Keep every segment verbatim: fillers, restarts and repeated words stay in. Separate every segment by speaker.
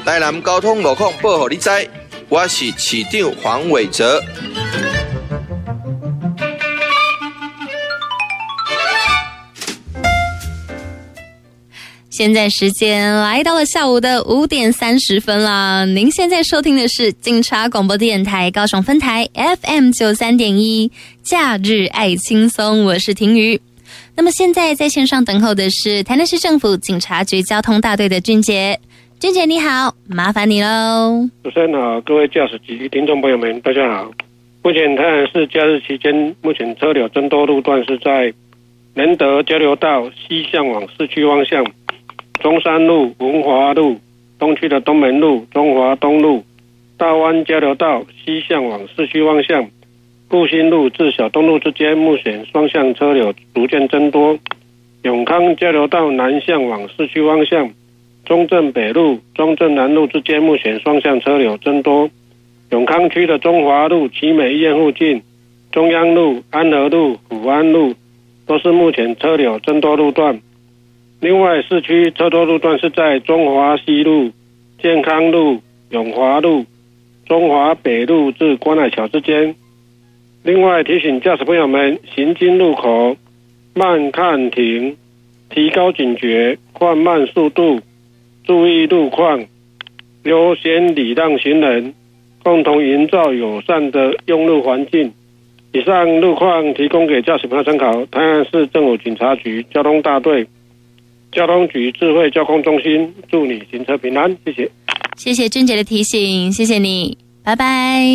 Speaker 1: 台南交通路况报给你知，我是市长黄伟哲。
Speaker 2: 现在时间来到了下午的五点三十分啦。您现在收听的是警察广播电台高雄分台 F M 九三点一，假日爱轻松，我是婷瑜。那么现在在线上等候的是台南市政府警察局交通大队的俊杰。俊杰你好，麻烦你喽。
Speaker 3: 主持人好，各位驾驶及听众朋友们，大家好。目前台南市假日期间，目前车流增多路段是在仁德交流道西向往市区方向。中山路、文华路、东区的东门路、中华东路、大湾交流道西向往市区方向、复兴路至小东路之间，目前双向车流逐渐增多。永康交流道南向往市区方向、中正北路、中正南路之间，目前双向车流增多。永康区的中华路、奇美医院附近、中央路、安和路、福安路都是目前车流增多路段。另外，市区车多路段是在中华西路、健康路、永华路、中华北路至关海桥之间。另外，提醒驾驶朋友们，行经路口慢看停，提高警觉，放慢速度，注意路况，优先礼让行人，共同营造友善的用路环境。以上路况提供给驾驶朋友参考。台南市政府警察局交通大队交通局智慧交通中心，祝你行车平安，谢谢。
Speaker 2: 谢谢俊杰的提醒，谢谢你，拜拜。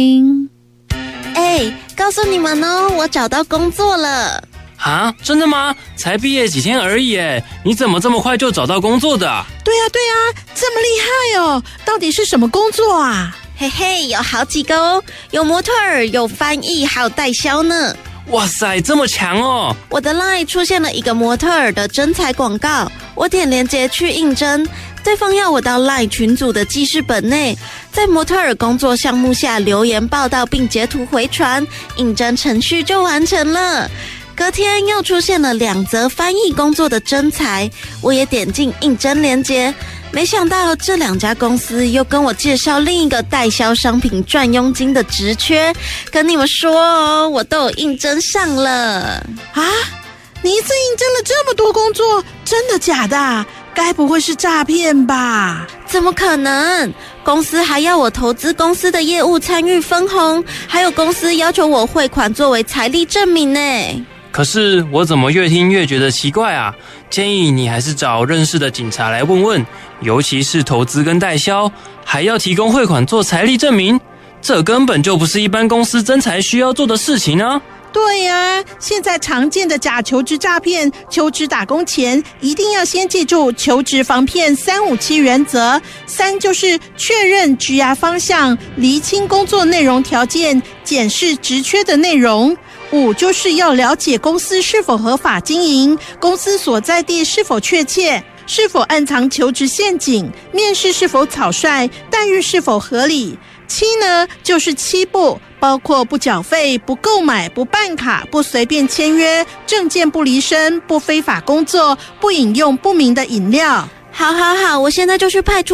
Speaker 4: 哎，告诉你们哦，我找到工作了。
Speaker 5: 啊，真的吗？才毕业几天而已耶，你怎么这么快就找到工作的啊？
Speaker 6: 对啊对啊，这么厉害哦，到底是什么工作啊？
Speaker 4: 嘿嘿，有好几个哦，有模特儿，有翻译，还有代销呢。
Speaker 5: 哇塞，这么强哦！
Speaker 4: 我的 LINE 出现了一个模特儿的征才广告，我点连结去应征，对方要我到 LINE 群组的记事本内，在模特儿工作项目下留言报道并截图回传，应征程序就完成了。隔天又出现了两则翻译工作的征才，我也点进应征连结，没想到这两家公司又跟我介绍另一个代销商品赚佣金的职缺，跟你们说哦，我都有应征上了。
Speaker 6: 啊，你一次应征了这么多工作，真的假的？该不会是诈骗吧？
Speaker 4: 怎么可能？公司还要我投资公司的业务参与分红，还有公司要求我汇款作为财力证明呢。
Speaker 5: 可是我怎么越听越觉得奇怪啊？建议你还是找认识的警察来问问，尤其是投资跟代销，还要提供汇款做财力证明，这根本就不是一般公司征才需要做的事情啊！
Speaker 6: 对呀、啊，现在常见的假求职诈骗，求职打工前一定要先记住求职防骗三五七原则。三就是确认职涯方向，厘清工作内容条件，检视职缺的内容。五就是要了解公司是否合法经营，公司所在地是否确切，是否暗藏求职陷阱，面试是否草率，待遇是否合理。七呢，就是七不，包括不缴费、不购买、不办卡、不随便签约、证件不离身、不非法工作、不饮用不明的饮料。
Speaker 4: 好好好，我现在就去派出